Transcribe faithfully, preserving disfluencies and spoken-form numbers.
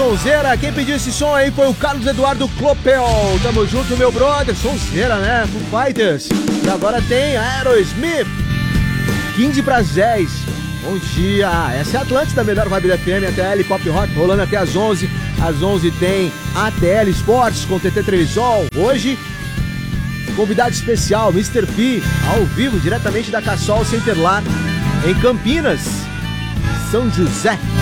sonzeira. Quem pediu esse som aí foi o Carlos Eduardo Clopel. Tamo junto, meu brother. Sonzeira, né? Foo Fighters. E agora tem Aerosmith. quinze para as dez. Bom dia. Essa é a Atlântida, melhor vibe da F M. A T L Pop Rock rolando até às onze. Às onze tem A T L Esportes com T T Trevisol. Hoje, convidado especial, mister P, ao vivo, diretamente da Cassol Centerlar, em Campinas, São José.